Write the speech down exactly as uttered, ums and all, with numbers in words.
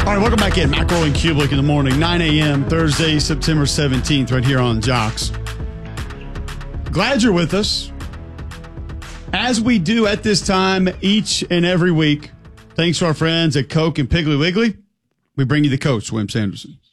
All right, welcome back in. Mackerel and Kublik in the morning, nine a.m., Thursday, September seventeenth, right here on Jocks. Glad you're with us. As we do at this time each and every week, thanks to our friends at Coke and Piggly Wiggly, we bring you the coach, Wim Sanderson.